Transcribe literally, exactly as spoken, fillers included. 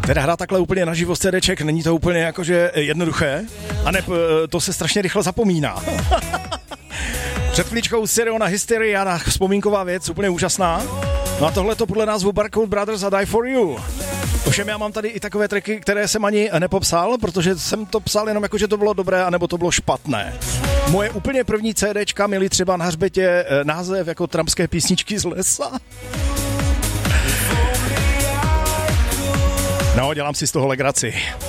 Teda hrát takhle úplně naživo z CDček, není to úplně jakože jednoduché, a ne, to se strašně rychle zapomíná. Před chvíličkou Siriona Hysteria, na vzpomínková věc, úplně úžasná. No a tohle to podle názvu Barcode Brothers a Die For You. Ovšem já mám tady i takové tracky, které jsem ani nepopsal, protože jsem to psal jenom jako, že to bylo dobré, anebo to bylo špatné. Moje úplně první CDčka měly třeba na hřbetě název jako trampské písničky z lesa. No, dělám si z toho legraci.